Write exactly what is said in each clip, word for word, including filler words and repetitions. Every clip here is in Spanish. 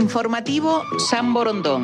Informativo San Borondón.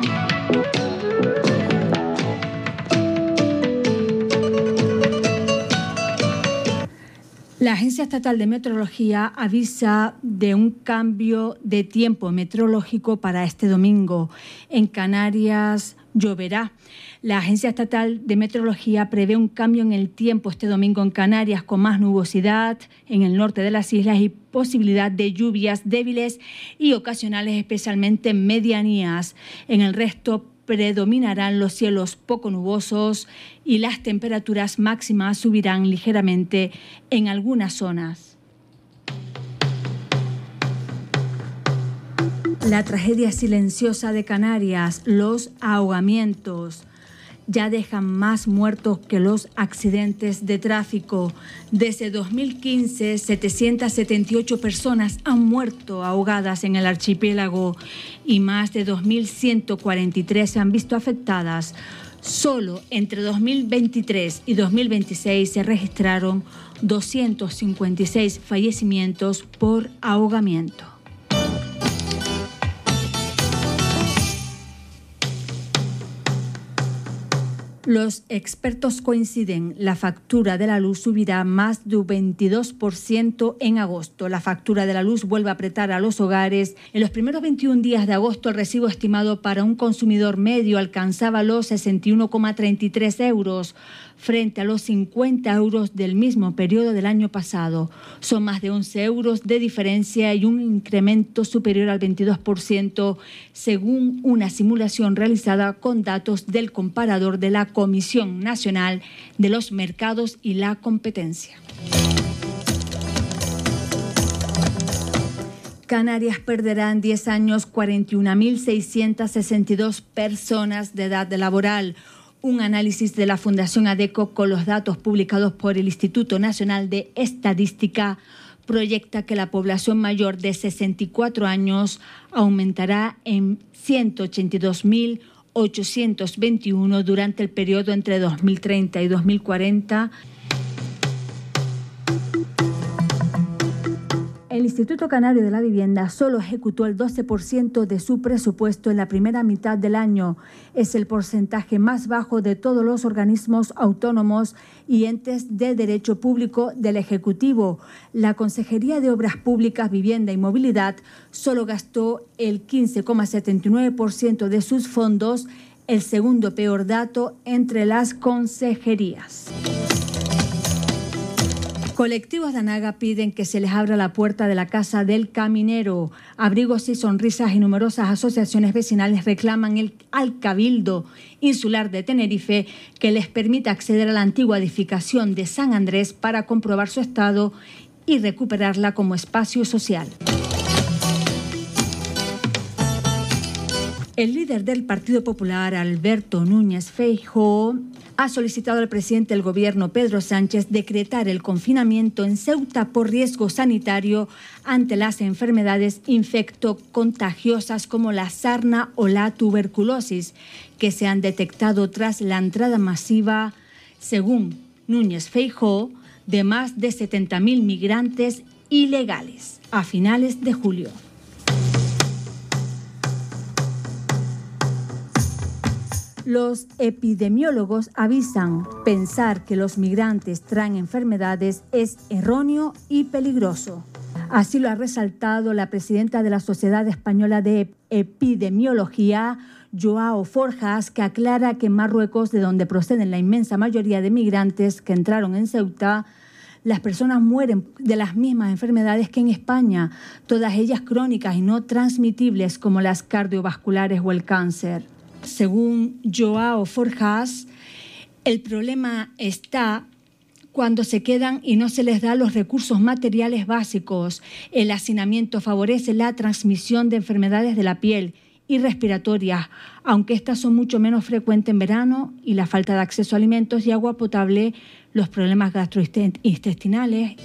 La Agencia Estatal de Meteorología avisa de un cambio de tiempo meteorológico para este domingo. En Canarias lloverá. La Agencia Estatal de Meteorología prevé un cambio en el tiempo este domingo en Canarias, con más nubosidad en el norte de las islas y posibilidad de lluvias débiles y ocasionales, especialmente en medianías. En el resto predominarán los cielos poco nubosos y las temperaturas máximas subirán ligeramente en algunas zonas. La tragedia silenciosa de Canarias, los ahogamientos, ya dejan más muertos que los accidentes de tráfico. Desde dos mil quince, setecientas setenta y ocho personas han muerto ahogadas en el archipiélago y más de dos mil ciento cuarenta y tres se han visto afectadas. Solo entre dos mil veintitrés y dos mil veintiséis se registraron doscientos cincuenta y seis fallecimientos por ahogamiento. Los expertos coinciden, la factura de la luz subirá más de un veintidós por ciento en agosto. La factura de la luz vuelve a apretar a los hogares. En los primeros veintiún días de agosto, el recibo estimado para un consumidor medio alcanzaba los sesenta y uno coma treinta y tres euros, frente a los cincuenta euros del mismo periodo del año pasado. Son más de once euros de diferencia y un incremento superior al veintidós por ciento, según una simulación realizada con datos del comparador de la Comisión Nacional de los Mercados y la Competencia. Canarias perderá en diez años cuarenta y una mil seiscientas sesenta y dos personas de edad laboral. Un análisis de la Fundación ADECO con los datos publicados por el Instituto Nacional de Estadística proyecta que la población mayor de sesenta y cuatro años aumentará en ciento ochenta y dos mil ochocientos veintiuno durante el periodo entre dos mil treinta y dos mil cuarenta. El Instituto Canario de la Vivienda solo ejecutó el doce por ciento de su presupuesto en la primera mitad del año. Es el porcentaje más bajo de todos los organismos autónomos y entes de derecho público del Ejecutivo. La Consejería de Obras Públicas, Vivienda y Movilidad solo gastó el quince coma setenta y nueve por ciento de sus fondos, el segundo peor dato entre las consejerías. Colectivos de Anaga piden que se les abra la puerta de la Casa del Caminero. Abrigos y Sonrisas y numerosas asociaciones vecinales reclaman el, al Cabildo Insular de Tenerife que les permita acceder a la antigua edificación de San Andrés para comprobar su estado y recuperarla como espacio social. El líder del Partido Popular, Alberto Núñez Feijóo, ha solicitado al presidente del Gobierno, Pedro Sánchez, decretar el confinamiento en Ceuta por riesgo sanitario ante las enfermedades infectocontagiosas como la sarna o la tuberculosis, que se han detectado tras la entrada masiva, según Núñez Feijóo, de más de setenta mil migrantes ilegales a finales de julio. Los epidemiólogos avisan, pensar que los migrantes traen enfermedades es erróneo y peligroso. Así lo ha resaltado la presidenta de la Sociedad Española de Epidemiología, Joao Forjas, que aclara que en Marruecos, de donde proceden la inmensa mayoría de migrantes que entraron en Ceuta, las personas mueren de las mismas enfermedades que en España, todas ellas crónicas y no transmitibles como las cardiovasculares o el cáncer. Según Joao Forjas, el problema está cuando se quedan y no se les da los recursos materiales básicos. El hacinamiento favorece la transmisión de enfermedades de la piel y respiratorias, aunque estas son mucho menos frecuentes en verano, y la falta de acceso a alimentos y agua potable, los problemas gastrointestinales.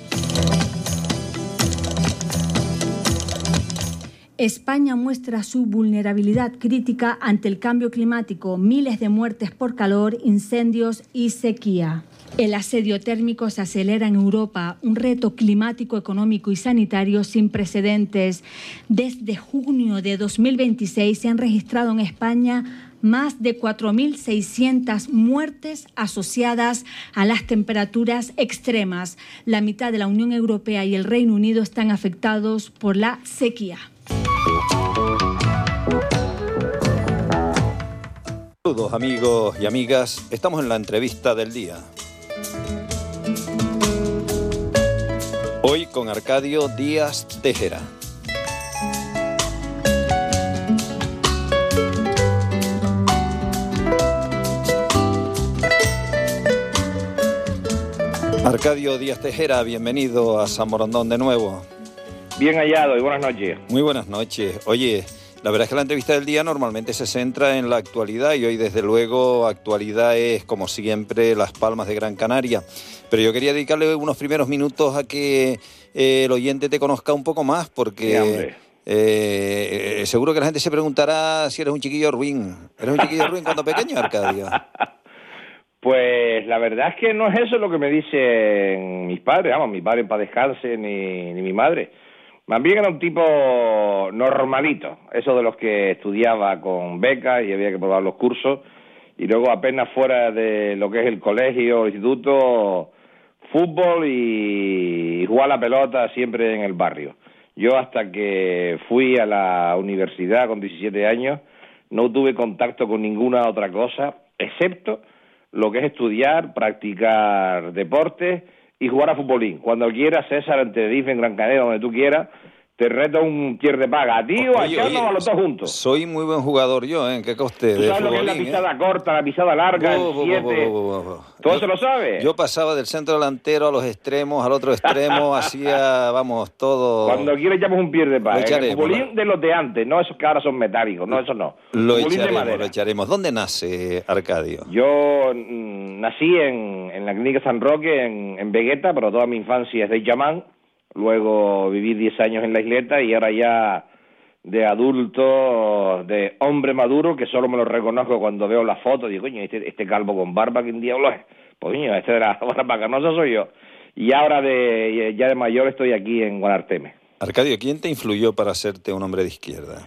España muestra su vulnerabilidad crítica ante el cambio climático, miles de muertes por calor, incendios y sequía. El asedio térmico se acelera en Europa, un reto climático, económico y sanitario sin precedentes. Desde junio de dos mil veintiséis se han registrado en España más de cuatro mil seiscientas muertes asociadas a las temperaturas extremas. La mitad de la Unión Europea y el Reino Unido están afectados por la sequía. Saludos amigos y amigas, estamos en la entrevista del día. Hoy con Arcadio Díaz Tejera. Arcadio Díaz Tejera, bienvenido a San Borondón de nuevo. Bien hallado y buenas noches. Muy buenas noches. Oye, la verdad es que la entrevista del día normalmente se centra en la actualidad y hoy desde luego actualidad es como siempre Las Palmas de Gran Canaria. Pero yo quería dedicarle unos primeros minutos a que eh, el oyente te conozca un poco más porque eh, seguro que la gente se preguntará si eres un chiquillo ruin. ¿Eres un chiquillo ruin cuando pequeño, Arcadio? Pues la verdad es que no es eso lo que me dicen mis padres, vamos, mi padre en paz descanse ni, ni mi madre. Más bien era un tipo normalito, eso de los que estudiaba con becas y había que probar los cursos, y luego apenas fuera de lo que es el colegio, el instituto, fútbol y, y jugar a la pelota siempre en el barrio. Yo hasta que fui a la universidad con diecisiete años no tuve contacto con ninguna otra cosa, excepto lo que es estudiar, practicar deportes y jugar a futbolín. Cuando quieras, César, en Tenerife, en Gran Canaria, donde tú quieras, te reto un tier de paga. A ti o a echarnos a los dos juntos. Soy muy buen jugador yo, ¿eh? ¿Qué coste? ¿Tú sabes lo que es la pisada ¿eh? corta, la pisada larga, bo, el bo, siete? Bo, bo, bo, bo. ¿Todo yo, eso lo sabes? Yo pasaba del centro delantero a los extremos, al otro extremo, hacía, vamos, todo... Cuando quieras echamos un pie de paga. Lo echaremos, el futbolín de los de antes, no esos que ahora son metálicos, no, eso no. Lo echaremos, lo echaremos. ¿Dónde nace Arcadio? Yo mmm, nací en, en la Clínica San Roque, en, en Vegueta, pero toda mi infancia es de Chamán. Luego viví diez años en la Isleta y ahora ya de adulto, de hombre maduro, que solo me lo reconozco cuando veo las fotos. Digo, coño, este, este calvo con barba, ¿quién diablo es? Pues coño, este de la barba canosa soy yo. Y ahora de ya de mayor estoy aquí en Guanarteme. Arcadio, ¿quién te influyó para hacerte un hombre de izquierda?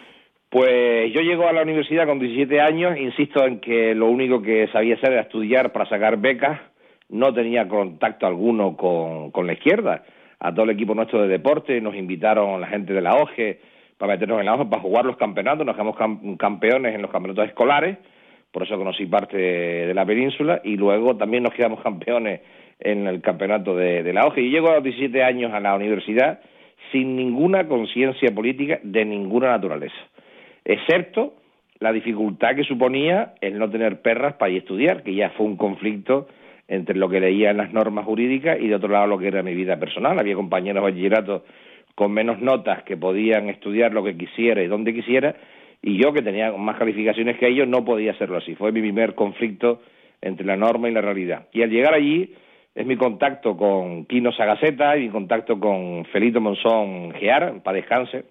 Pues yo llego a la universidad con diecisiete años, insisto en que lo único que sabía hacer era estudiar para sacar becas, no tenía contacto alguno con, con la izquierda. A todo el equipo nuestro de deporte nos invitaron la gente de la O G E para meternos en la O G E para jugar los campeonatos, nos quedamos cam- campeones en los campeonatos escolares, por eso conocí parte de, de la península, y luego también nos quedamos campeones en el campeonato de, de la O G E. Y llego a los diecisiete años a la universidad sin ninguna conciencia política de ninguna naturaleza, excepto la dificultad que suponía el no tener perras para ir a estudiar, que ya fue un conflicto entre lo que leía en las normas jurídicas y de otro lado lo que era mi vida personal. Había compañeros de bachillerato con menos notas que podían estudiar lo que quisiera y donde quisiera, y yo, que tenía más calificaciones que ellos, no podía hacerlo así. Fue mi primer conflicto entre la norma y la realidad. Y al llegar allí es mi contacto con Quino Sagaceta y mi contacto con Felito Monzón Gear, para descanse,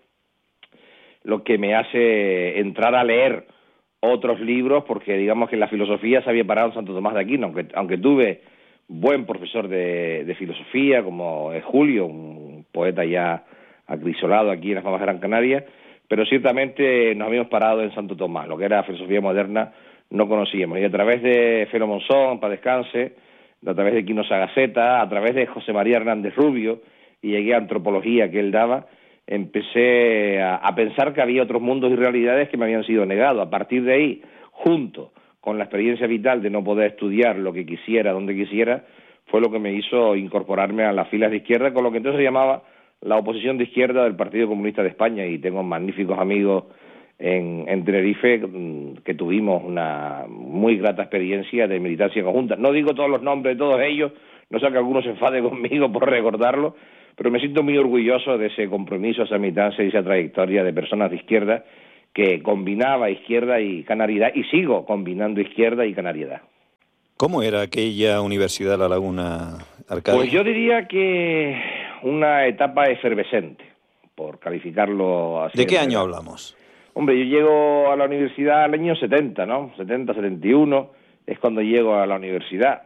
lo que me hace entrar a leer otros libros, porque digamos que la filosofía se había parado en Santo Tomás de Aquino, aunque, aunque tuve buen profesor de, de filosofía, como es Julio, un poeta ya acrisolado aquí en las Palmas de Gran Canaria, pero ciertamente nos habíamos parado en Santo Tomás, lo que era filosofía moderna no conocíamos, y a través de Felo Monzón, para descanse, a través de Quino Sagaceta, a través de José María Hernández Rubio, y llegué a antropología que él daba, empecé a, a pensar que había otros mundos y realidades que me habían sido negados. A partir de ahí, junto con la experiencia vital de no poder estudiar lo que quisiera, donde quisiera, fue lo que me hizo incorporarme a las filas de izquierda, con lo que entonces se llamaba la oposición de izquierda del Partido Comunista de España, y tengo magníficos amigos en, en Tenerife que tuvimos una muy grata experiencia de militancia conjunta. No digo todos los nombres de todos ellos, no sé que alguno se enfade conmigo por recordarlo, pero me siento muy orgulloso de ese compromiso, esa militancia y esa trayectoria de personas de izquierda que combinaba izquierda y canariedad, y sigo combinando izquierda y canariedad. ¿Cómo era aquella Universidad de La Laguna, Arcadio? Pues yo diría que una etapa efervescente, por calificarlo así. ¿De qué año hablamos? Hombre, yo llego a la universidad al año setenta, ¿no? setenta, setenta y uno es cuando llego a la universidad.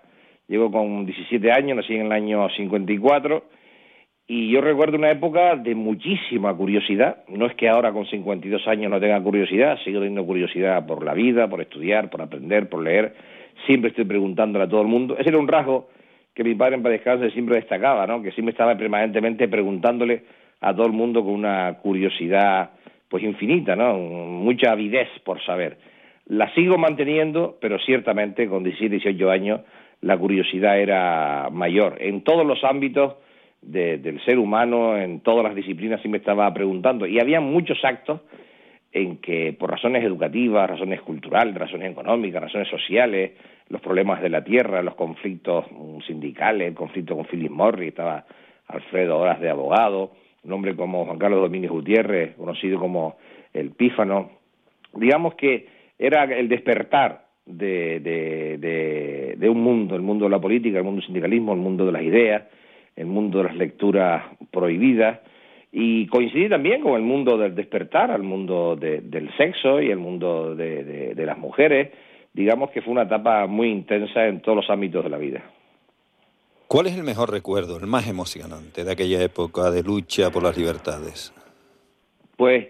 Llego con diecisiete años, nací en el año cincuenta y cuatro, y yo recuerdo una época de muchísima curiosidad. No es que ahora con cincuenta y dos años no tenga curiosidad, sigo teniendo curiosidad por la vida, por estudiar, por aprender, por leer. Siempre estoy preguntándole a todo el mundo. Ese era un rasgo que mi padre en paz descanse siempre destacaba, ¿no? Que siempre estaba permanentemente preguntándole a todo el mundo con una curiosidad pues infinita, ¿no? Mucha avidez por saber. La sigo manteniendo, pero ciertamente con diecisiete, dieciocho años la curiosidad era mayor. En todos los ámbitos de, del ser humano, en todas las disciplinas siempre estaba preguntando. Y había muchos actos en que por razones educativas, razones culturales, razones económicas, razones sociales, los problemas de la tierra, los conflictos sindicales, el conflicto con Philip Morris, estaba Alfredo Horas de abogado, un hombre como Juan Carlos Domínguez Gutiérrez, conocido como el Pífano. Digamos que era el despertar de, de, de, de un mundo, el mundo de la política, el mundo del sindicalismo, el mundo de las ideas, el mundo de las lecturas prohibidas, y coincidí también con el mundo del despertar, el mundo de, del sexo y el mundo de, de, de las mujeres. Digamos que fue una etapa muy intensa en todos los ámbitos de la vida. ¿Cuál es el mejor recuerdo, el más emocionante de aquella época de lucha por las libertades? Pues,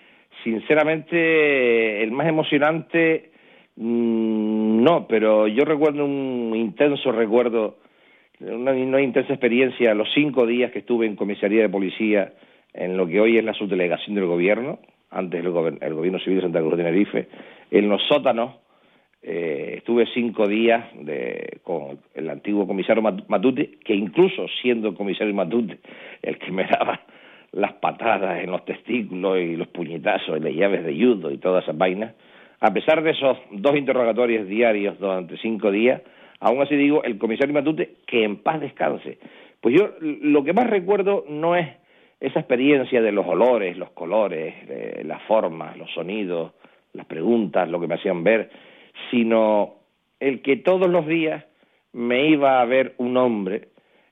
sinceramente, el más emocionante, mmm, no, pero yo recuerdo un intenso recuerdo, una, una intensa experiencia, los cinco días que estuve en comisaría de policía, en lo que hoy es la subdelegación del gobierno, antes el, gober- el gobierno civil de Santa Cruz de Tenerife, en los sótanos. Eh, estuve cinco días de, con el antiguo comisario Matute, que incluso siendo comisario Matute, el que me daba las patadas en los testículos y los puñetazos y las llaves de judo y todas esas vainas, a pesar de esos dos interrogatorios diarios durante cinco días, aún así digo, el comisario Matute, que en paz descanse. Pues yo lo que más recuerdo no es esa experiencia de los olores, los colores, eh, las formas, los sonidos, las preguntas, lo que me hacían ver, sino el que todos los días me iba a ver un hombre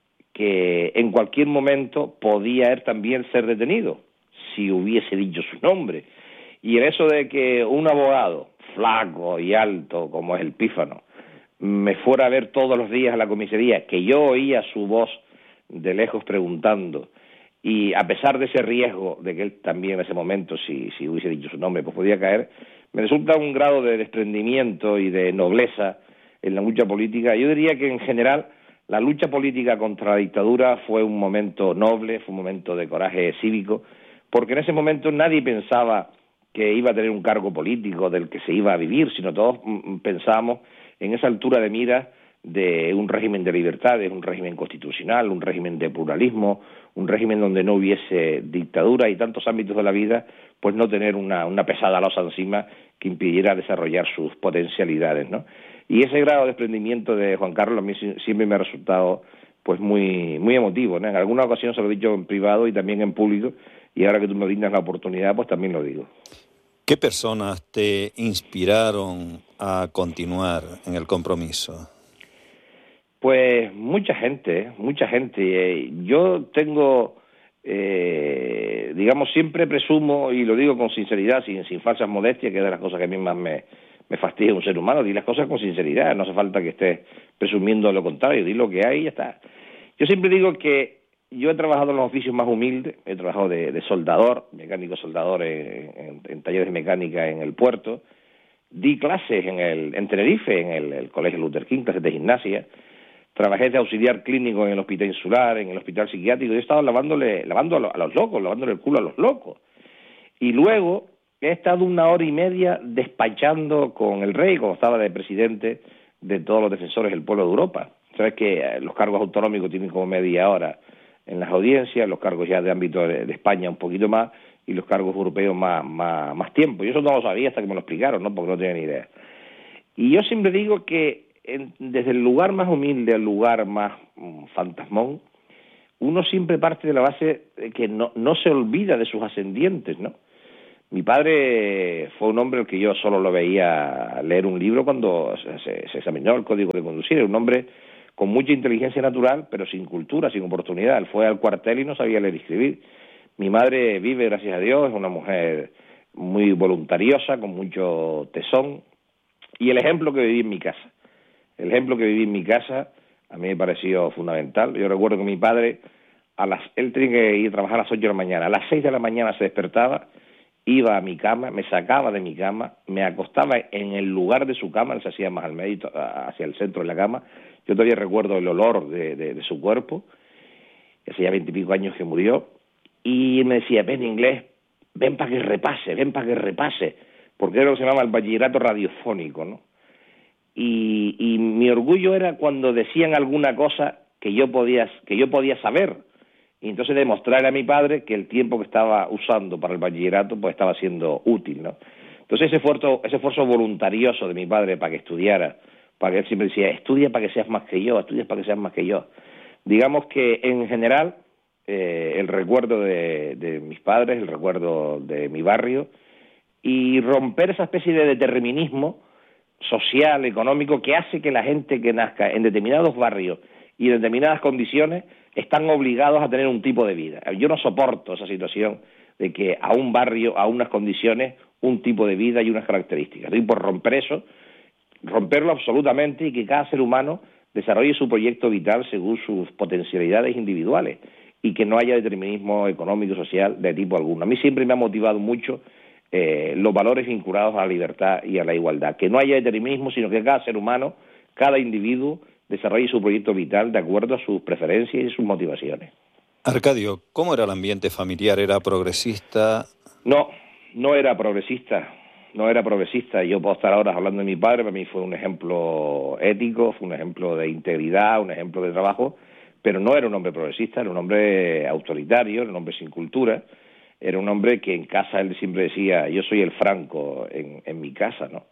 que en cualquier momento podía él también ser detenido, si hubiese dicho su nombre. Y el eso de que un abogado, flaco y alto como es el Pífano, me fuera a ver todos los días a la comisaría, que yo oía su voz de lejos preguntando, y a pesar de ese riesgo de que él también en ese momento, si, si hubiese dicho su nombre, pues podía caer, me resulta un grado de desprendimiento y de nobleza en la lucha política. Yo diría que en general la lucha política contra la dictadura fue un momento noble, fue un momento de coraje cívico, porque en ese momento nadie pensaba que iba a tener un cargo político del que se iba a vivir, sino todos pensábamos en esa altura de mira de un régimen de libertades, un régimen constitucional, un régimen de pluralismo, un régimen donde no hubiese dictadura y tantos ámbitos de la vida, pues no tener una, una pesada losa encima que impidiera desarrollar sus potencialidades, ¿no? Y ese grado de desprendimiento de Juan Carlos a mí siempre me ha resultado pues muy muy emotivo, ¿no? En alguna ocasión se lo he dicho en privado y también en público, y ahora que tú me brindas la oportunidad, pues también lo digo. ¿Qué personas te inspiraron a continuar en el compromiso? Pues mucha gente, mucha gente. Yo tengo, eh, digamos, siempre presumo, y lo digo con sinceridad, sin, sin falsas modestias, que es de las cosas que a mí más me, me fastidia un ser humano, di las cosas con sinceridad, no hace falta que estés presumiendo lo contrario, di lo que hay y ya está. Yo siempre digo que yo he trabajado en los oficios más humildes, he trabajado de, de soldador, mecánico soldador en, en, en talleres de mecánica en el puerto, di clases en, el, en Tenerife, en el, el Colegio Luther King, clases de gimnasia. Trabajé de auxiliar clínico en el hospital insular, en el hospital psiquiátrico. Yo he estado lavándole, lavando a los, a los locos, lavándole el culo a los locos. Y luego he estado una hora y media despachando con el rey, cuando estaba de presidente de todos los defensores del pueblo de Europa. Sabes que los cargos autonómicos tienen como media hora en las audiencias, los cargos ya de ámbito de, de España un poquito más, y los cargos europeos más, más, más tiempo. Yo eso no lo sabía hasta que me lo explicaron, ¿no? Porque no tenía ni idea. Y yo siempre digo que En, desde el lugar más humilde al lugar más um, fantasmón, uno siempre parte de la base de que no, no se olvida de sus ascendientes, ¿no? Mi padre fue un hombre al que yo solo lo veía leer un libro cuando se, se examinó el código de conducir. Era un hombre con mucha inteligencia natural, pero sin cultura, sin oportunidad. Él fue al cuartel y no sabía leer y escribir. Mi madre vive, gracias a Dios, es una mujer muy voluntariosa, con mucho tesón. Y el ejemplo que viví en mi casa. El ejemplo que viví en mi casa a mí me pareció fundamental. Yo recuerdo que mi padre, a las, él tenía que ir a trabajar a las ocho de la mañana, a las seis de la mañana se despertaba, iba a mi cama, me sacaba de mi cama, me acostaba en el lugar de su cama, él se hacía más al medio, hacia el centro de la cama. Yo todavía recuerdo el olor de, de, de su cuerpo, hace ya veintipico años que murió, y me decía, ven inglés, ven para que repase, ven para que repase, porque era lo que se llamaba el bachillerato radiofónico, ¿no? Y, y mi orgullo era cuando decían alguna cosa que yo podía, que yo podía saber, y entonces demostrarle a mi padre que el tiempo que estaba usando para el bachillerato pues estaba siendo útil, ¿no? Entonces ese esfuerzo, ese esfuerzo voluntarioso de mi padre para que estudiara, para que él siempre decía, estudia para que seas más que yo, estudia para que seas más que yo. Digamos que en general eh, el recuerdo de, de mis padres, el recuerdo de mi barrio, y romper esa especie de determinismo social, económico, que hace que la gente que nazca en determinados barrios y en determinadas condiciones están obligados a tener un tipo de vida. Yo no soporto esa situación de que a un barrio, a unas condiciones, un tipo de vida y unas características. Estoy por romper eso, romperlo absolutamente, y que cada ser humano desarrolle su proyecto vital según sus potencialidades individuales, y que no haya determinismo económico y social de tipo alguno. A mí siempre me ha motivado mucho Eh, los valores vinculados a la libertad y a la igualdad, que no haya determinismo, sino que cada ser humano, cada individuo, desarrolle su proyecto vital de acuerdo a sus preferencias y sus motivaciones. Arcadio, ¿cómo era el ambiente familiar? ¿Era progresista? No, no era progresista, no era progresista. Yo puedo estar ahora hablando de mi padre, para mí fue un ejemplo ético, fue un ejemplo de integridad, un ejemplo de trabajo, pero no era un hombre progresista, era un hombre autoritario, era un hombre sin cultura. Era un hombre que en casa él siempre decía, yo soy el Franco en, en mi casa, ¿no?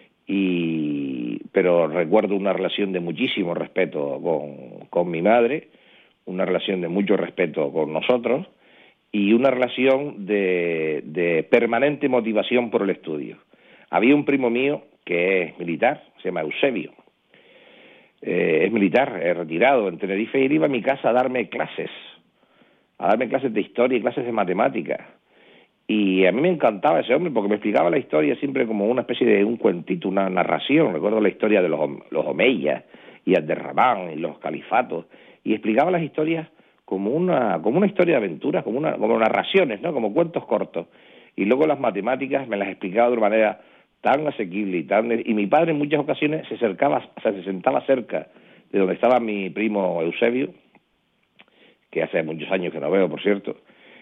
Y, pero recuerdo una relación de muchísimo respeto con, con mi madre, una relación de mucho respeto con nosotros, y una relación de, de permanente motivación por el estudio. Había un primo mío que es militar, se llama Eusebio, eh, es militar, es retirado en Tenerife, y él iba a mi casa a darme clases, a darme clases de historia y clases de matemáticas. Y a mí me encantaba ese hombre porque me explicaba la historia siempre como una especie de un cuentito, una narración. Recuerdo la historia de los, los omeyas y Abderramán y los califatos, y explicaba las historias como una como una historia de aventuras, como una como narraciones, ¿no? Como cuentos cortos. Y luego las matemáticas me las explicaba de una manera tan asequible y tan... Y mi padre en muchas ocasiones se acercaba, o sea, se sentaba cerca de donde estaba mi primo Eusebio, que hace muchos años que no veo, por cierto,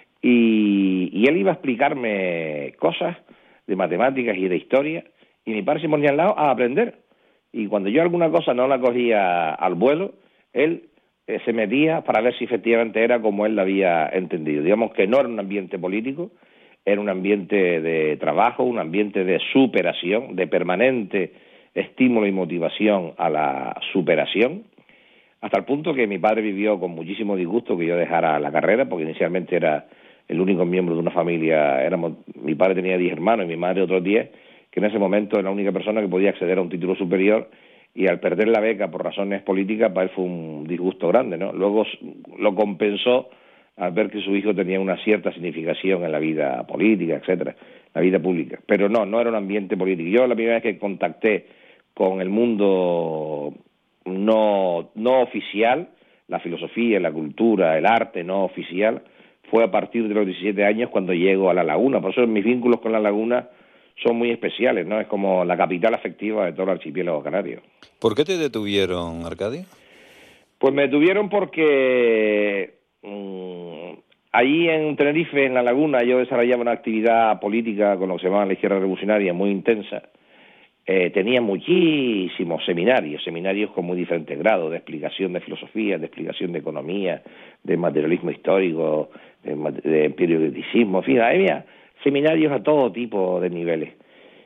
y, y él iba a explicarme cosas de matemáticas y de historia, y mi padre se ponía al lado a aprender, y cuando yo alguna cosa no la cogía al vuelo, él eh, se metía para ver si efectivamente era como él la había entendido. Digamos que no era un ambiente político, era un ambiente de trabajo, un ambiente de superación, de permanente estímulo y motivación a la superación, hasta el punto que mi padre vivió con muchísimo disgusto que yo dejara la carrera, porque inicialmente era el único miembro de una familia, éramos, mi padre tenía diez hermanos y mi madre otros diez, que en ese momento era la única persona que podía acceder a un título superior, y al perder la beca por razones políticas, para él fue un disgusto grande, ¿no? Luego lo compensó al ver que su hijo tenía una cierta significación en la vida política, etcétera, la vida pública. Pero no, no era un ambiente político. Yo la primera vez que contacté con el mundo no no oficial, la filosofía, la cultura, el arte no oficial, fue a partir de los diecisiete años cuando llego a La Laguna. Por eso mis vínculos con La Laguna son muy especiales, ¿no? Es como la capital afectiva de todo el archipiélago canario. ¿Por qué te detuvieron, Arcadio? Pues me detuvieron porque mmm, allí en Tenerife, en La Laguna, yo desarrollaba una actividad política con lo que se llamaba la izquierda revolucionaria muy intensa. Eh, tenía muchísimos seminarios, seminarios con muy diferentes grados de explicación de filosofía, de explicación de economía, de materialismo histórico, de, de empiricismo, en fin, había seminarios a todo tipo de niveles.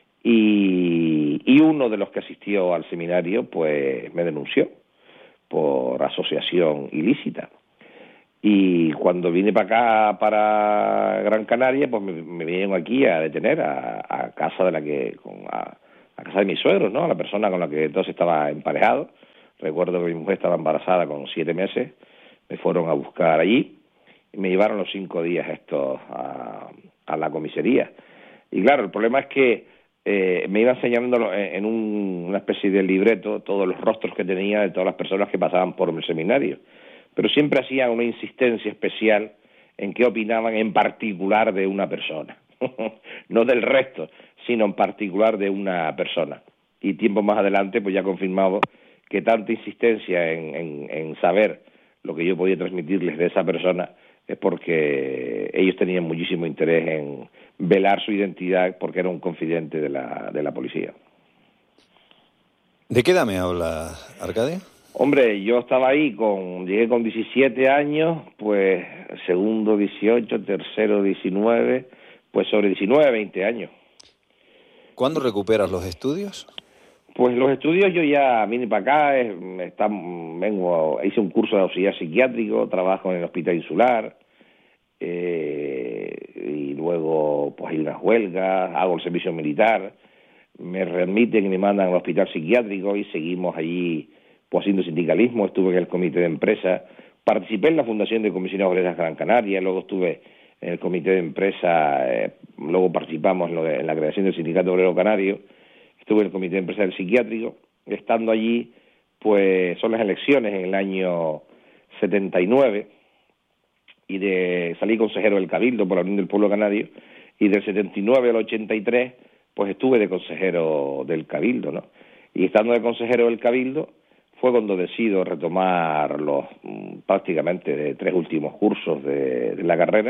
Y, y uno de los que asistió al seminario, pues me denunció por asociación ilícita. Y cuando vine para acá, para Gran Canaria, pues me, me vinieron aquí a detener a, a casa de la que... Con, a, a casa de mis suegros, ¿no? La persona con la que entonces estaba emparejado. Recuerdo que mi mujer estaba embarazada con siete meses. Me fueron a buscar allí y me llevaron los cinco días estos a, a la comisaría. Y claro, el problema es que eh, me iba enseñando en un, una especie de libreto todos los rostros que tenía de todas las personas que pasaban por el seminario, pero siempre hacía una insistencia especial en qué opinaban en particular de una persona, no del resto, sino en particular de una persona. Y tiempo más adelante pues ya confirmaba que tanta insistencia en, en, en saber lo que yo podía transmitirles de esa persona es porque ellos tenían muchísimo interés en velar su identidad porque era un confidente de la, de la policía. ¿De qué edad me habla, Arcadio? Hombre, yo estaba ahí, con llegué con diecisiete años, pues segundo dieciocho, tercero diecinueve, pues sobre diecinueve, veinte años. ¿Cuándo recuperas los estudios? Pues los estudios yo ya vine para acá, es, está, vengo, hice un curso de auxiliar psiquiátrico, trabajo en el Hospital Insular, eh, y luego pues hay unas huelgas, hago el servicio militar, me remiten y me mandan al Hospital Psiquiátrico y seguimos allí pues haciendo sindicalismo. Estuve en el comité de empresa, participé en la fundación de Comisiones Obreras Gran Canaria, luego estuve en el comité de empresa, eh, luego participamos en, lo de, en la creación del Sindicato Obrero Canario, estuve en el comité de empresa del psiquiátrico. Estando allí, pues son las elecciones en el año setenta y nueve, y de salí consejero del Cabildo por la Unión del Pueblo Canario, y del setenta y nueve al ochenta y tres, pues estuve de consejero del Cabildo, ¿no? Y estando de consejero del Cabildo, fue cuando decido retomar los prácticamente de tres últimos cursos de, de la carrera.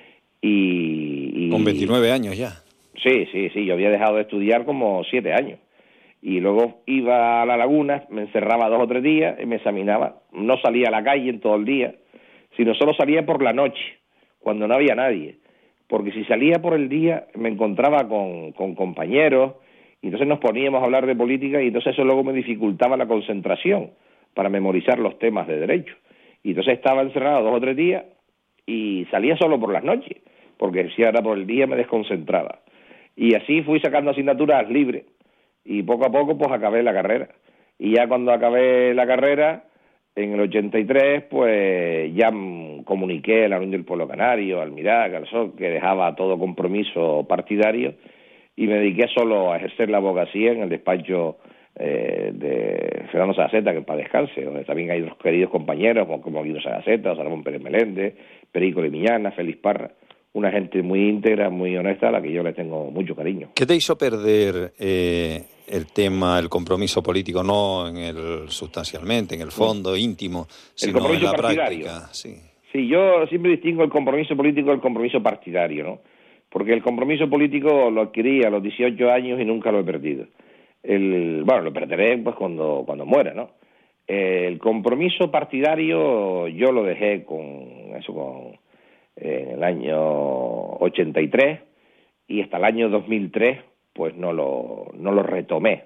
Y, y... Con veintinueve años ya. Sí, sí, sí, yo había dejado de estudiar como siete años. Y luego iba a la laguna, me encerraba dos o tres días y me examinaba. No salía a la calle en todo el día, sino solo salía por la noche, cuando no había nadie. Porque si salía por el día me encontraba con, con compañeros, y entonces nos poníamos a hablar de política, y entonces eso luego me dificultaba la concentración para memorizar los temas de derecho. Y entonces estaba encerrado dos o tres días y salía solo por las noches, porque si era por el día me desconcentraba. Y así fui sacando asignaturas libres, y poco a poco pues acabé la carrera. Y ya cuando acabé la carrera, en el ochenta y tres, pues ya comuniqué a la Unión del Pueblo Canario, al Mirac, al S O C, que dejaba todo compromiso partidario, y me dediqué solo a ejercer la abogacía en el despacho eh, de Fernando Sagaceta, que en paz descanse, donde también hay otros queridos compañeros como, como Guido Sagaceta, Salomón Pérez Meléndez, Perico Limiñana, Félix Parra, una gente muy íntegra, muy honesta, a la que yo le tengo mucho cariño. ¿Qué te hizo perder eh, el tema, el compromiso político, no en el sustancialmente, en el fondo íntimo, sino en la partidario. práctica? Sí. Sí, yo siempre distingo el compromiso político del compromiso partidario, ¿no? Porque el compromiso político lo adquirí a los dieciocho años y nunca lo he perdido. El, bueno, lo perderé pues cuando, cuando muera, ¿no? El compromiso partidario yo lo dejé con eso, con en el año ochenta y tres, y hasta el año dos mil tres pues no lo, no lo retomé.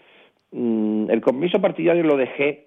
El compromiso partidario lo dejé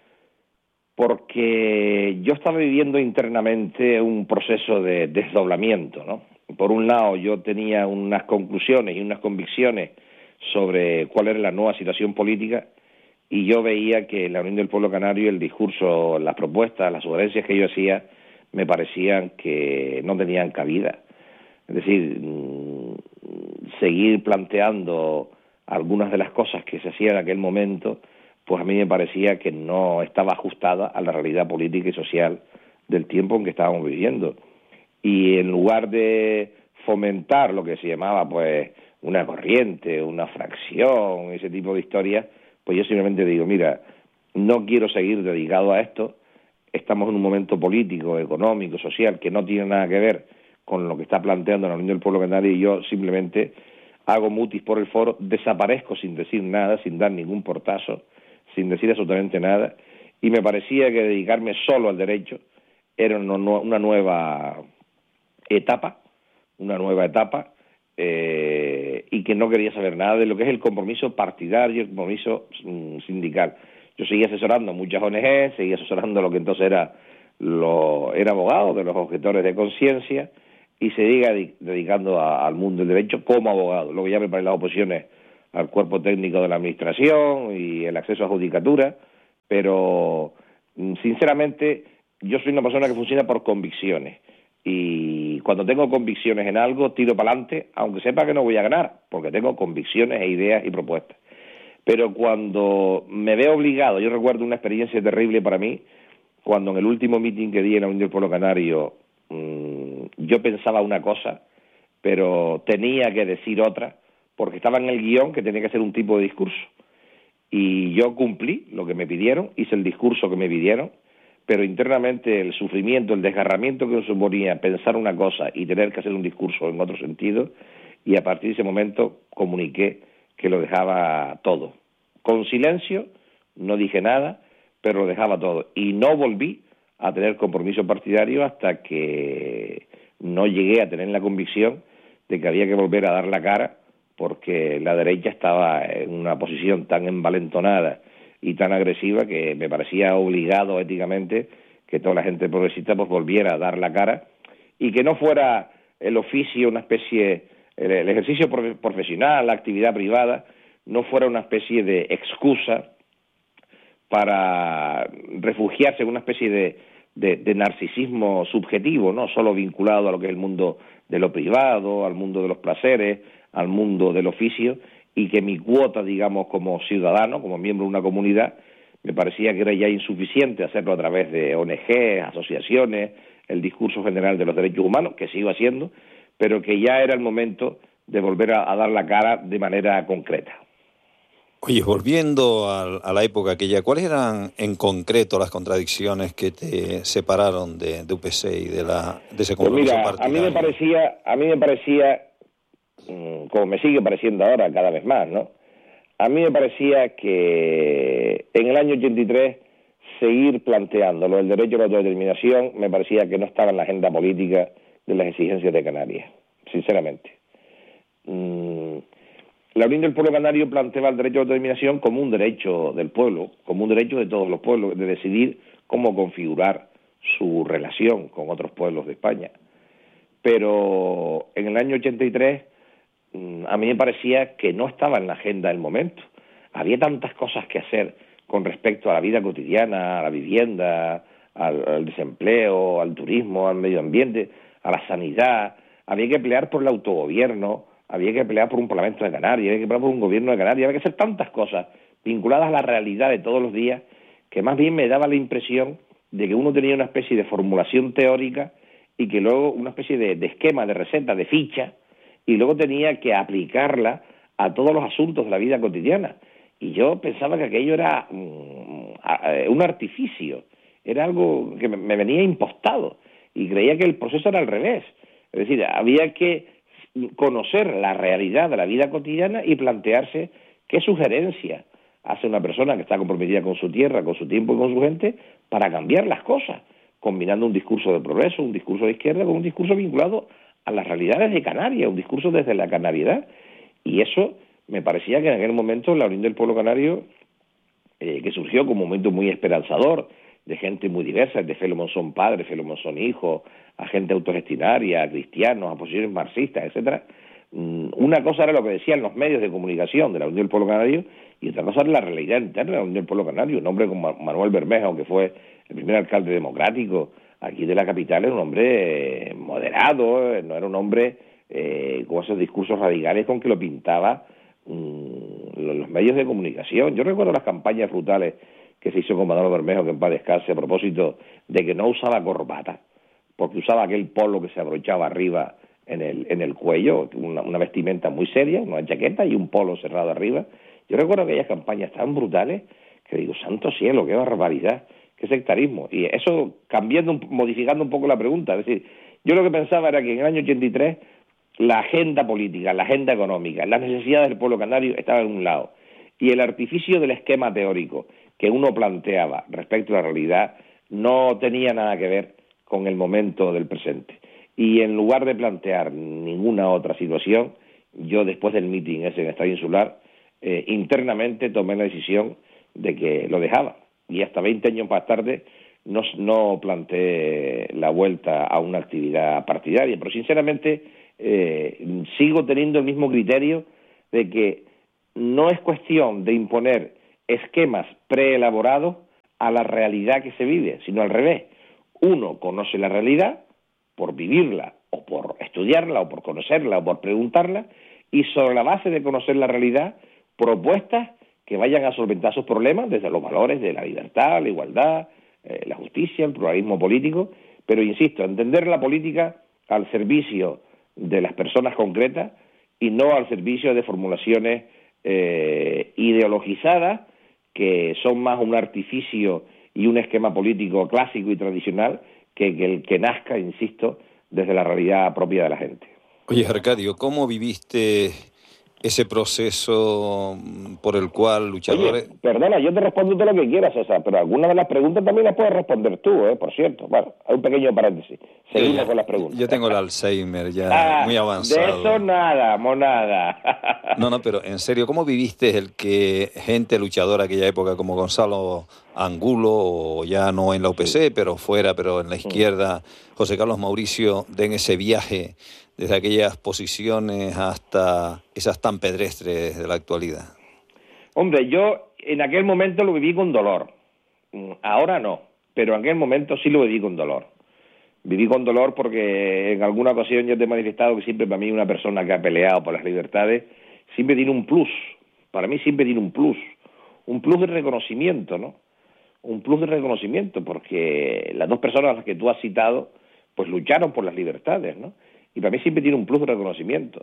porque yo estaba viviendo internamente un proceso de desdoblamiento, ¿no? Por un lado, yo tenía unas conclusiones y unas convicciones sobre cuál era la nueva situación política, y yo veía que en la Unión del Pueblo Canario el discurso, las propuestas, las sugerencias que yo hacía me parecían que no tenían cabida. Es decir, seguir planteando algunas de las cosas que se hacían en aquel momento, pues a mí me parecía que no estaba ajustada a la realidad política y social del tiempo en que estábamos viviendo. Y en lugar de fomentar lo que se llamaba pues una corriente, una fracción, ese tipo de historias, pues yo simplemente digo, mira, no quiero seguir dedicado a esto, estamos en un momento político, económico, social, que no tiene nada que ver con lo que está planteando la Unión del Pueblo Canario, y yo simplemente hago mutis por el foro, desaparezco sin decir nada, sin dar ningún portazo, sin decir absolutamente nada, y me parecía que dedicarme solo al derecho era una nueva etapa, una nueva etapa, eh, y que no quería saber nada de lo que es el compromiso partidario, el compromiso mm, sindical. Yo seguía asesorando a muchas O N G, seguía asesorando lo que entonces era, lo, era abogado de los objetores de conciencia, y seguía dedicando a, al mundo del derecho como abogado. Luego ya preparé las oposiciones al cuerpo técnico de la administración y el acceso a judicatura, pero sinceramente yo soy una persona que funciona por convicciones, y cuando tengo convicciones en algo, tiro para adelante, aunque sepa que no voy a ganar, porque tengo convicciones e ideas y propuestas. Pero cuando me veo obligado, yo recuerdo una experiencia terrible para mí, cuando en el último meeting que di en la Unión del Pueblo Canario, mmm, yo pensaba una cosa, pero tenía que decir otra, porque estaba en el guión que tenía que ser un tipo de discurso. Y yo cumplí lo que me pidieron, hice el discurso que me pidieron, pero internamente el sufrimiento, el desgarramiento que me suponía pensar una cosa y tener que hacer un discurso en otro sentido, y a partir de ese momento comuniqué que lo dejaba todo. Con silencio, no dije nada, pero lo dejaba todo. Y no volví a tener compromiso partidario hasta que no llegué a tener la convicción de que había que volver a dar la cara, porque la derecha estaba en una posición tan envalentonada y tan agresiva que me parecía obligado éticamente que toda la gente progresista pues volviera a dar la cara y que no fuera el oficio una especie, el, el ejercicio profesional, la actividad privada, no fuera una especie de excusa para refugiarse en una especie de, de, de narcisismo subjetivo, no solo vinculado a lo que es el mundo de lo privado, al mundo de los placeres, al mundo del oficio, y que mi cuota, digamos, como ciudadano, como miembro de una comunidad, me parecía que era ya insuficiente hacerlo a través de O N G, asociaciones, el discurso general de los derechos humanos, que sigo haciendo, pero que ya era el momento de volver a, a dar la cara de manera concreta. Oye, volviendo a, a la época aquella, ¿cuáles eran en concreto las contradicciones que te separaron de, de U P C y de, la, de ese compromiso pues mira, partidario? A mí me parecía, a mí me parecía, como me sigue pareciendo ahora cada vez más, ¿no? A mí me parecía que en el año ochenta y tres seguir planteándolo, el derecho a la autodeterminación, me parecía que no estaba en la agenda política de las exigencias de Canarias, sinceramente. Mm, la Unión del Pueblo Canario planteaba el derecho a la autodeterminación como un derecho del pueblo, como un derecho de todos los pueblos, de decidir cómo configurar su relación con otros pueblos de España. Pero en el año ochenta y tres a mí me parecía que no estaba en la agenda del momento. Había tantas cosas que hacer con respecto a la vida cotidiana, a la vivienda, al, al desempleo, al turismo, al medio ambiente, a la sanidad. Había que pelear por el autogobierno, había que pelear por un Parlamento de Canarias, había que pelear por un gobierno de Canarias, había que hacer tantas cosas vinculadas a la realidad de todos los días que más bien me daba la impresión de que uno tenía una especie de formulación teórica y que luego una especie de, de esquema, de receta, de ficha, y luego tenía que aplicarla a todos los asuntos de la vida cotidiana. Y yo pensaba que aquello era um, un artificio, era algo que me venía impostado, y creía que el proceso era al revés. Es decir, había que conocer la realidad de la vida cotidiana y plantearse qué sugerencia hace una persona que está comprometida con su tierra, con su tiempo y con su gente, para cambiar las cosas, combinando un discurso de progreso, un discurso de izquierda, con un discurso vinculado a las realidades de Canarias, un discurso desde la canariedad. Y eso me parecía que en aquel momento la Unión del Pueblo Canario, eh, que surgió como un momento muy esperanzador, de gente muy diversa, de Felo Monzón padre, Felo Monzón hijo, a gente autogestionaria, a cristianos, a posiciones marxistas, etcétera. Una cosa era lo que decían los medios de comunicación de la Unión del Pueblo Canario y otra cosa era la realidad interna de la Unión del Pueblo Canario. Un hombre como Manuel Bermejo, que fue el primer alcalde democrático aquí de la capital, era un hombre moderado, no era un hombre eh, con esos discursos radicales con que lo pintaba mmm, los medios de comunicación. Yo recuerdo las campañas brutales que se hizo con Manuel Bermejo, que en paz descanse, a propósito de que no usaba corbata, porque usaba aquel polo que se abrochaba arriba en el en el cuello, una, una vestimenta muy seria, una chaqueta y un polo cerrado arriba. Yo recuerdo aquellas campañas tan brutales que digo, santo cielo, qué barbaridad, qué sectarismo. Y eso cambiando, modificando un poco la pregunta, es decir, yo lo que pensaba era que en el año ochenta y tres la agenda política, la agenda económica, las necesidades del pueblo canario estaban en un lado, y el artificio del esquema teórico que uno planteaba respecto a la realidad no tenía nada que ver con el momento del presente. Y en lugar de plantear ninguna otra situación, yo después del meeting ese en Estadio Insular, eh, internamente tomé la decisión de que lo dejaba. Y hasta veinte años más tarde no, no planteé la vuelta a una actividad partidaria. Pero sinceramente eh, sigo teniendo el mismo criterio de que no es cuestión de imponer esquemas preelaborados a la realidad que se vive, sino al revés. Uno conoce la realidad, por vivirla, o por estudiarla, o por conocerla, o por preguntarla, y sobre la base de conocer la realidad, propuestas que vayan a solventar sus problemas desde los valores de la libertad, la igualdad, eh, la justicia, el pluralismo político, pero insisto, entender la política al servicio de las personas concretas y no al servicio de formulaciones eh, ideologizadas que son más un artificio y un esquema político clásico y tradicional que, que el que nazca, insisto, desde la realidad propia de la gente. Oye, Arcadio, ¿cómo viviste ese proceso por el cual luchadores... Oye, perdona, yo te respondo todo lo que quieras, César, pero algunas de las preguntas también las puedes responder tú, ¿eh? Por cierto. Bueno, hay un pequeño paréntesis. Seguimos yo, con las preguntas. Yo tengo el Alzheimer ya ah, muy avanzado. De eso nada, monada. No, no, pero en serio, ¿cómo viviste el que gente luchadora de aquella época como Gonzalo Angulo, o ya no en la U P C, sí, pero fuera, pero en la izquierda, José Carlos Mauricio, den ese viaje desde aquellas posiciones hasta esas tan pedestres de la actualidad? Hombre, yo en aquel momento lo viví con dolor. Ahora no, pero en aquel momento sí lo viví con dolor. Viví con dolor porque en alguna ocasión yo te he manifestado que siempre para mí una persona que ha peleado por las libertades siempre tiene un plus. Para mí siempre tiene un plus. Un plus de reconocimiento, ¿no? Un plus de reconocimiento, porque las dos personas a las que tú has citado pues lucharon por las libertades, ¿no? Y para mí siempre tiene un plus de reconocimiento.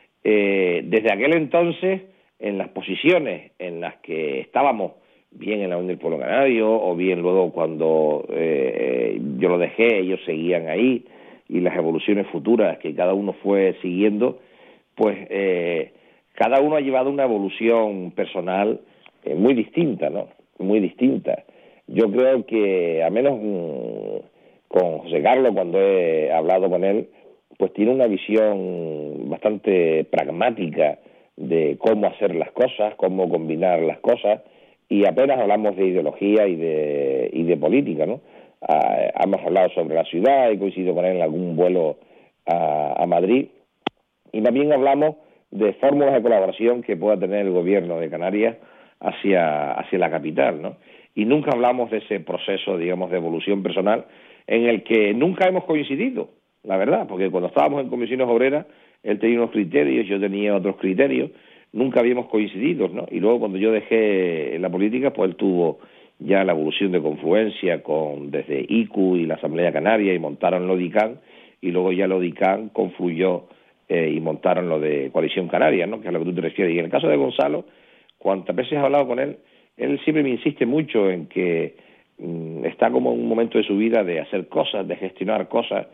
Eh, desde aquel entonces, en las posiciones en las que estábamos, bien en la Unión del Pueblo Canario, o bien luego cuando eh, yo lo dejé, ellos seguían ahí, y las evoluciones futuras que cada uno fue siguiendo, pues eh, cada uno ha llevado una evolución personal eh, muy distinta, ¿no? Muy distinta. Yo creo que, a menos mmm, con José Carlos, cuando he hablado con él, pues tiene una visión bastante pragmática de cómo hacer las cosas, cómo combinar las cosas, y apenas hablamos de ideología y de, y de política, ¿no? Ah, hemos hablado sobre la ciudad, he coincidido con él en algún vuelo a, a Madrid, y también hablamos de fórmulas de colaboración que pueda tener el gobierno de Canarias hacia, hacia la capital, ¿no? Y nunca hablamos de ese proceso, digamos, de evolución personal en el que nunca hemos coincidido, la verdad, porque cuando estábamos en comisiones obreras, él tenía unos criterios, yo tenía otros criterios, nunca habíamos coincidido, ¿no? Y luego cuando yo dejé la política, pues él tuvo ya la evolución de confluencia con desde I C U y la Asamblea Canaria, y montaron lo de I C A N, y luego ya lo de I C A N confluyó eh, y montaron lo de Coalición Canaria, ¿no? Que es a lo que tú te refieres. Y en el caso de Gonzalo, cuantas veces he hablado con él, él siempre me insiste mucho en que mmm, está como en un momento de su vida de hacer cosas, de gestionar cosas,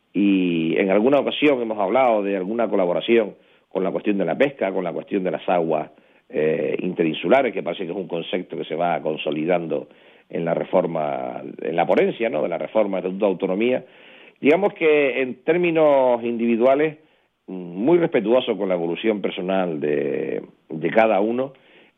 y en alguna ocasión hemos hablado de alguna colaboración con la cuestión de la pesca, con la cuestión de las aguas eh, interinsulares, que parece que es un concepto que se va consolidando en la reforma, en la ponencia, ¿no?, de la reforma del Estatuto de Autonomía. Digamos que en términos individuales, muy respetuoso con la evolución personal de, de cada uno,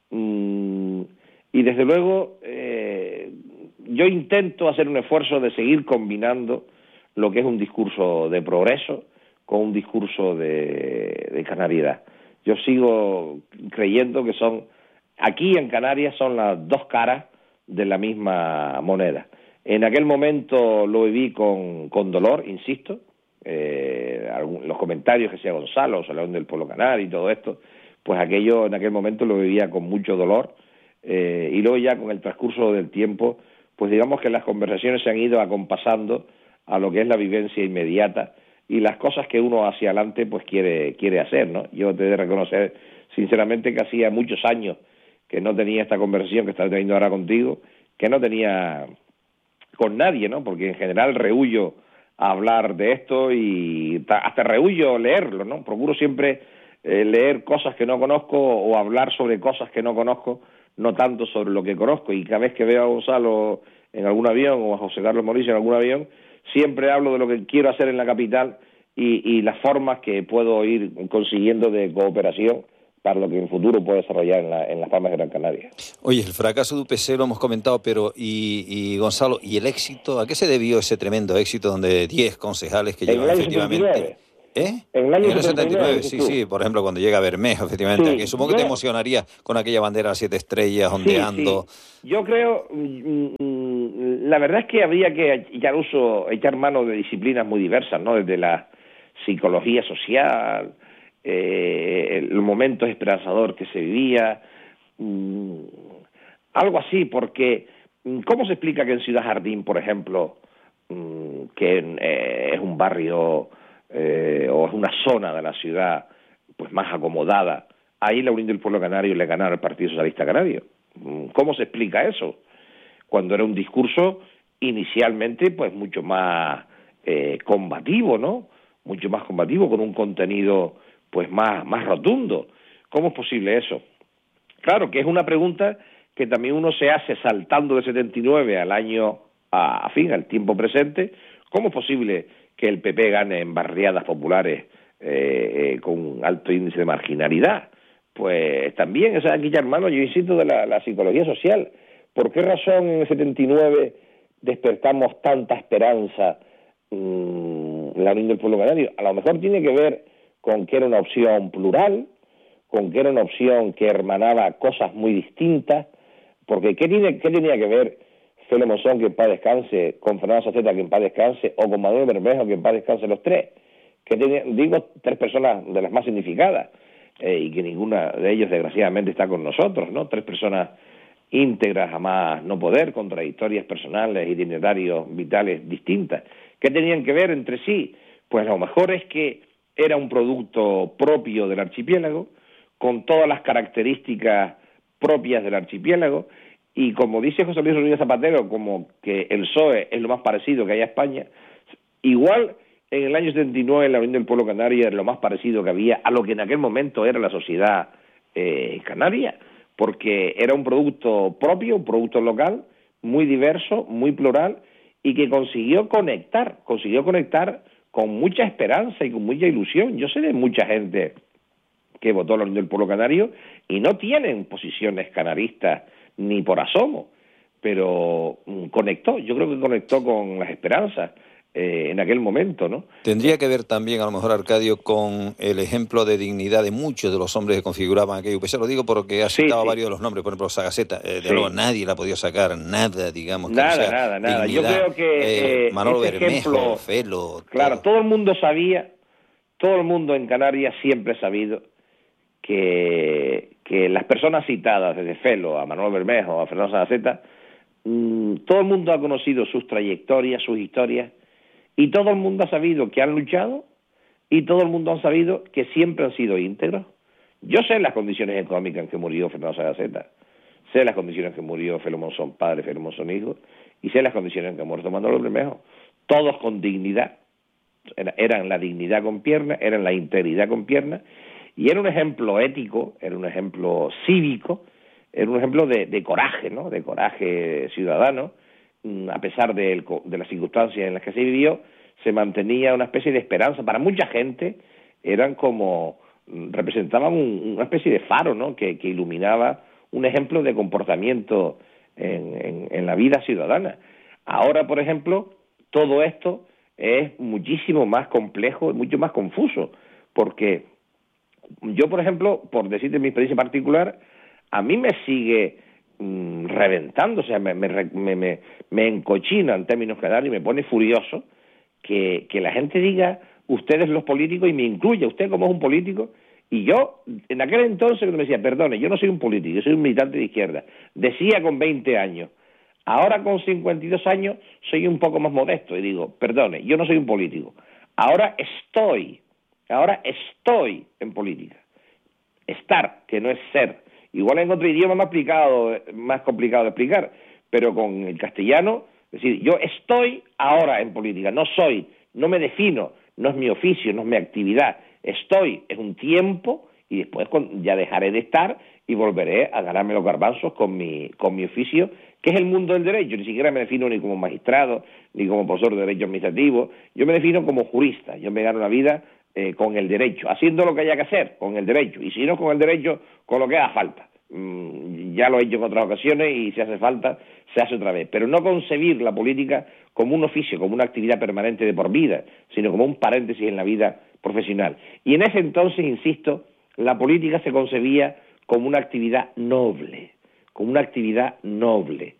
y desde luego eh, yo intento hacer un esfuerzo de seguir combinando lo que es un discurso de progreso con un discurso de, de canariedad. Yo sigo creyendo que son, aquí en Canarias son las dos caras de la misma moneda. En aquel momento lo viví con, con dolor, insisto, eh, algún, los comentarios que hacía Gonzalo, Salón del Pueblo Canario y todo esto, pues aquello en aquel momento lo vivía con mucho dolor, eh, y luego ya con el transcurso del tiempo, pues digamos que las conversaciones se han ido acompasando a lo que es la vivencia inmediata y las cosas que uno hacia adelante pues quiere quiere hacer, ¿no? Yo te he de reconocer sinceramente que hacía muchos años que no tenía esta conversación que estoy teniendo ahora contigo, que no tenía con nadie, ¿no? Porque en general rehuyo a hablar de esto y hasta rehuyo leerlo, ¿no? Procuro siempre eh, leer cosas que no conozco o hablar sobre cosas que no conozco, no tanto sobre lo que conozco, y cada vez que veo a Gonzalo en algún avión o a José Carlos Mauricio en algún avión, siempre hablo de lo que quiero hacer en la capital y, y las formas que puedo ir consiguiendo de cooperación para lo que en el futuro puedo desarrollar en, la, en las Palmas de Gran Canaria. Oye, el fracaso de U P C lo hemos comentado, pero y, y Gonzalo, ¿y el éxito? ¿A qué se debió ese tremendo éxito donde diez concejales que llevan efectivamente... ¿Eh? En el año, en el setenta y nueve, setenta y nueve, sí, sí, por ejemplo, cuando llega Bermejo, efectivamente, sí, que supongo yo, que te emocionaría con aquella bandera a siete estrellas ondeando. Sí, sí. Yo creo, mm, La verdad es que habría que echar uso, echar mano de disciplinas muy diversas, ¿no? Desde la psicología social, eh, el momento esperanzador que se vivía, mmm, algo así, porque ¿cómo se explica que en Ciudad Jardín, por ejemplo, mmm, que eh, es un barrio eh, o es una zona de la ciudad pues más acomodada, ahí la Unión del Pueblo Canario le ganara al Partido Socialista Canario? ¿Cómo se explica eso? Cuando era un discurso inicialmente pues mucho más eh, combativo, ¿no? Mucho más combativo, con un contenido pues más, más rotundo. ¿Cómo es posible eso? Claro que es una pregunta que también uno se hace saltando de setenta y nueve al año, a, a fin, al tiempo presente. ¿Cómo es posible que el P P gane en barriadas populares eh, eh, con un alto índice de marginalidad? Pues también, o sea, aquí ya, hermano, yo insisto de la, la psicología social. ¿Por qué razón en el setenta y nueve despertamos tanta esperanza mmm, en la Unión del Pueblo Canario? A lo mejor tiene que ver con que era una opción plural, con que era una opción que hermanaba cosas muy distintas, porque ¿qué, tiene, qué tenía que ver Felo Monzón, que en paz descanse, con Fernando Saceta, que en paz descanse, o con Manuel Bermejo, que en paz descanse, los tres? Que tenía, digo, tres personas de las más significadas, eh, y que ninguna de ellos desgraciadamente está con nosotros, ¿no? Tres personas íntegras a más no poder, con trayectorias personales, itinerarios vitales distintas. ¿Qué tenían que ver entre sí? Pues a lo mejor es que era un producto propio del archipiélago, con todas las características propias del archipiélago, y como dice José Luis Rodríguez Zapatero, como que el P S O E es lo más parecido que hay a España, igual en el año setenta y nueve la Unión del Pueblo Canario era lo más parecido que había a lo que en aquel momento era la sociedad eh, canaria, porque era un producto propio, un producto local, muy diverso, muy plural, y que consiguió conectar, consiguió conectar con mucha esperanza y con mucha ilusión. Yo sé de mucha gente que votó a la Unión del Pueblo Canario y no tienen posiciones canaristas ni por asomo, pero mm, conectó, yo creo que conectó con las esperanzas eh, en aquel momento, ¿no? Tendría que ver también, a lo mejor, Arcadio, con el ejemplo de dignidad de muchos de los hombres que configuraban aquello. Pues se lo digo porque ha citado sí, sí. varios de los nombres, por ejemplo, Sagaceta, eh, de sí. luego nadie la ha podido sacar, nada, digamos. Que nada, no sea nada, nada. dignidad. Yo creo que eh, eh, Manolo ese Bermejo, ejemplo, Felo... claro, todo. todo el mundo sabía, todo el mundo en Canarias siempre ha sabido que, que las personas citadas, desde Felo a Manuel Bermejo a Fernando Sagaceta, mmm, todo el mundo ha conocido sus trayectorias, sus historias, y todo el mundo ha sabido que han luchado, y todo el mundo ha sabido que siempre han sido íntegros. Yo sé las condiciones económicas en que murió Fernando Sagaceta, sé las condiciones en que murió Felo Monzón padre, Felo Monzón hijo, y sé las condiciones en que ha muerto Manuel Bermejo, todos con dignidad, eran la dignidad con piernas, eran la integridad con piernas, y era un ejemplo ético, era un ejemplo cívico, era un ejemplo de, de coraje, ¿no? De coraje ciudadano. A pesar de, el, de las circunstancias en las que se vivió, se mantenía una especie de esperanza. Para mucha gente eran como, representaban un, una especie de faro, ¿no? Que, que iluminaba un ejemplo de comportamiento en, en, en la vida ciudadana. Ahora, por ejemplo, todo esto es muchísimo más complejo y mucho más confuso, porque yo, por ejemplo, por decirte mi experiencia particular, a mí me sigue mmm, reventando, o sea, me, me, me, me encochina en términos canarios y me pone furioso que, que la gente diga, ustedes los políticos, y me incluye, usted como es un político, y yo, en aquel entonces, cuando me decía, perdone, yo no soy un político, yo soy un militante de izquierda, decía con veinte años, ahora con cincuenta y dos años soy un poco más modesto, y digo, perdone, yo no soy un político, ahora estoy, ahora estoy en política. Estar, que no es ser. Igual en otro idioma más complicado, más complicado de explicar, pero con el castellano, es decir, yo estoy ahora en política, no soy, no me defino, no es mi oficio, no es mi actividad, estoy, es un tiempo, y después ya dejaré de estar y volveré a ganarme los garbanzos con mi, con mi oficio, que es el mundo del derecho. Ni siquiera me defino ni como magistrado, ni como profesor de derecho administrativo, yo me defino como jurista, yo me gano una vida eh, con el derecho, haciendo lo que haya que hacer, con el derecho, y si no con el derecho, con lo que haga falta. Mm, ya lo he hecho en otras ocasiones y si hace falta, se hace otra vez, pero no concebir la política como un oficio, como una actividad permanente de por vida, sino como un paréntesis en la vida profesional. Y en ese entonces, insisto, la política se concebía como una actividad noble, como una actividad noble,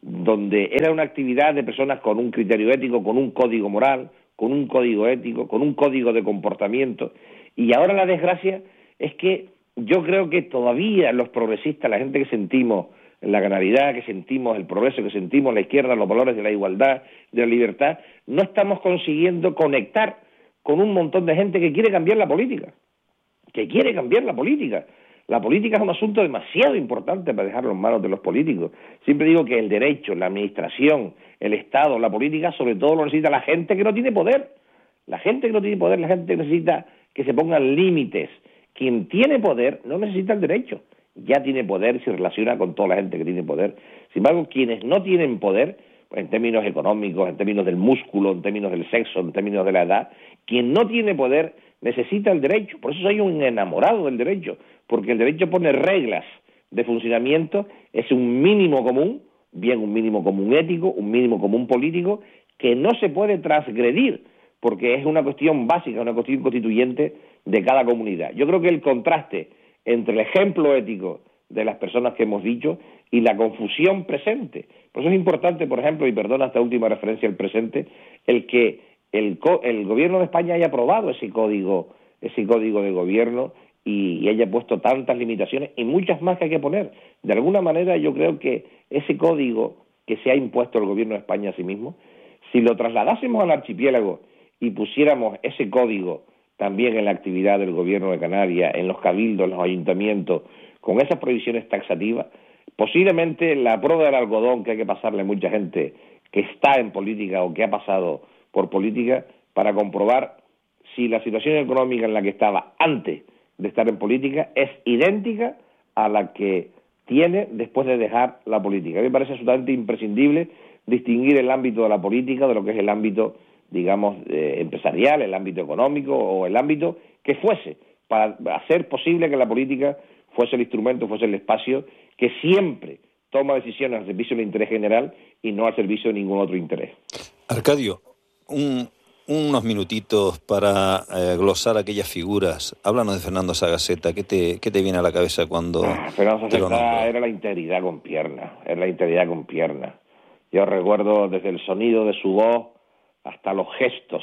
donde era una actividad de personas con un criterio ético, con un código moral, con un código ético, con un código de comportamiento. Y ahora la desgracia es que yo creo que todavía los progresistas, la gente que sentimos la canaridad, que sentimos el progreso, que sentimos la izquierda, los valores de la igualdad, de la libertad, no estamos consiguiendo conectar con un montón de gente que quiere cambiar la política, que quiere cambiar la política. La política es un asunto demasiado importante para dejarlo en manos de los políticos. Siempre digo que el derecho, la administración, el Estado, la política, sobre todo lo necesita la gente que no tiene poder. La gente que no tiene poder, la gente que necesita que se pongan límites. Quien tiene poder no necesita el derecho. Ya tiene poder y se relaciona con toda la gente que tiene poder. Sin embargo, quienes no tienen poder, pues en términos económicos, en términos del músculo, en términos del sexo, en términos de la edad, quien no tiene poder necesita el derecho. Por eso soy un enamorado del derecho, porque el derecho pone reglas de funcionamiento, es un mínimo común, bien un mínimo común ético, un mínimo común político, que no se puede transgredir, porque es una cuestión básica, una cuestión constituyente de cada comunidad. Yo creo que el contraste entre el ejemplo ético de las personas que hemos dicho y la confusión presente. Por eso es importante, por ejemplo, y perdona esta última referencia al presente, el que el, el gobierno de España haya aprobado ese código, ese código de gobierno y, y haya puesto tantas limitaciones y muchas más que hay que poner. De alguna manera yo creo que ese código que se ha impuesto el gobierno de España a sí mismo, si lo trasladásemos al archipiélago y pusiéramos ese código también en la actividad del gobierno de Canarias, en los cabildos, en los ayuntamientos, con esas prohibiciones taxativas, posiblemente la prueba del algodón que hay que pasarle a mucha gente que está en política o que ha pasado por política para comprobar si la situación económica en la que estaba antes de estar en política es idéntica a la que tiene después de dejar la política. A mí me parece absolutamente imprescindible distinguir el ámbito de la política de lo que es el ámbito, digamos, eh, empresarial, el ámbito económico o el ámbito que fuese, para hacer posible que la política fuese el instrumento, fuese el espacio que siempre toma decisiones al servicio del interés general y no al servicio de ningún otro interés. Arcadio, un, unos minutitos para eh, glosar aquellas figuras. Háblanos de Fernando Sagaceta. ¿Qué te, qué te viene a la cabeza cuando ah, Fernando Sagaceta era la integridad con piernas, era la integridad con piernas. Yo recuerdo desde el sonido de su voz hasta los gestos,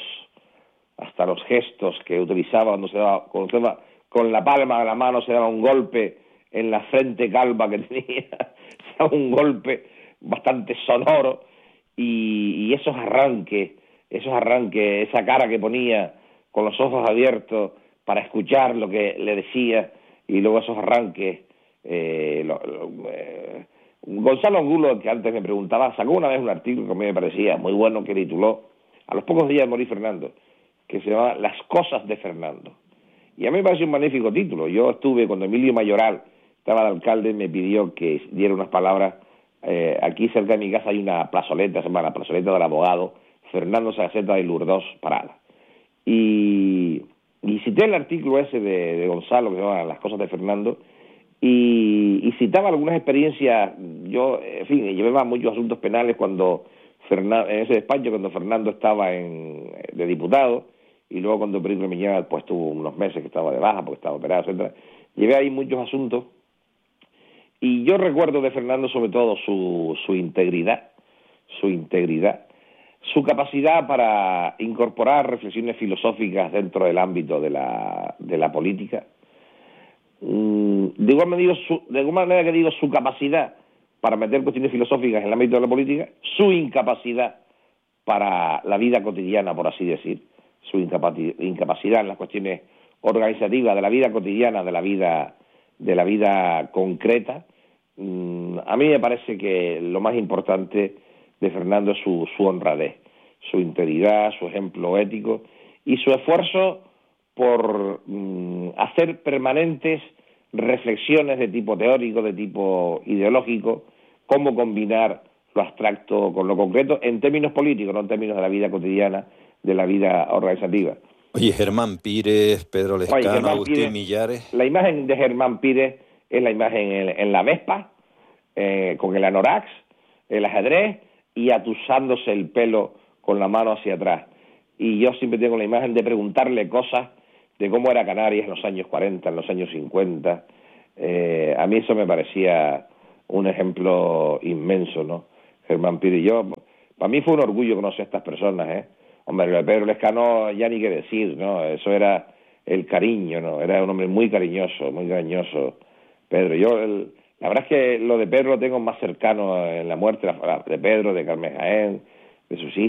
hasta los gestos que utilizaba cuando se daba, cuando se daba con la palma de la mano, se daba un golpe en la frente calva que tenía, se daba un golpe bastante sonoro, y, y esos arranques, esos arranques, esa cara que ponía con los ojos abiertos para escuchar lo que le decía, y luego esos arranques, eh, lo, lo, eh, Gonzalo Angulo, que antes me preguntaba, sacó una vez un artículo que a mí me parecía muy bueno, que tituló, a los pocos días de morir Fernando, que se llamaba Las cosas de Fernando. Y a mí me pareció un magnífico título. Yo estuve, cuando Emilio Mayoral estaba de alcalde, me pidió que diera unas palabras. Eh, aquí cerca de mi casa hay una plazoleta, se llama la plazoleta del abogado Fernando Sagaceta de Lourdes Parada. Y, y cité el artículo ese de, de Gonzalo, que se llama Las cosas de Fernando, y, y citaba algunas experiencias. Yo, en fin, llevaba muchos asuntos penales cuando Fernando, en ese despacho, cuando Fernando estaba en, de diputado, y luego cuando Perico Miñana, pues tuvo unos meses que estaba de baja porque estaba operado, etcétera. Llevé ahí muchos asuntos, y yo recuerdo de Fernando sobre todo su, su integridad, su integridad, su capacidad para incorporar reflexiones filosóficas dentro del ámbito de la, de la política. De igual manera, su, de igual manera que digo su capacidad para meter cuestiones filosóficas en el ámbito de la política, su incapacidad para la vida cotidiana, por así decir, su incapacidad en las cuestiones organizativas de la vida cotidiana, de la vida, de la vida concreta. A mí me parece que lo más importante de Fernando es su, su honradez, su integridad, su ejemplo ético y su esfuerzo por mm, hacer permanentes reflexiones de tipo teórico, de tipo ideológico, cómo combinar lo abstracto con lo concreto en términos políticos, no en términos de la vida cotidiana, de la vida organizativa. Oye, Germán Pires, Pedro Lescano, Oye, Agustín Pires, Millares. La imagen de Germán Pires es la imagen en, en la Vespa, eh, con el anorax, el ajedrez y atusándose el pelo con la mano hacia atrás. Y yo siempre tengo la imagen de preguntarle cosas de cómo era Canarias en los años cuarenta, en los años cincuenta. Eh, a mí eso me parecía un ejemplo inmenso, ¿no? Germán Pires. Yo, para mí fue un orgullo conocer a estas personas, ¿eh? Hombre, lo de Pedro Lescano ya ni qué decir, ¿no? Eso era el cariño, ¿no? Era un hombre muy cariñoso, muy cariñoso, Pedro. Yo, el, la verdad es que lo de Pedro lo tengo más cercano en la muerte de Pedro, de Carmen Jaén, de sus hijos.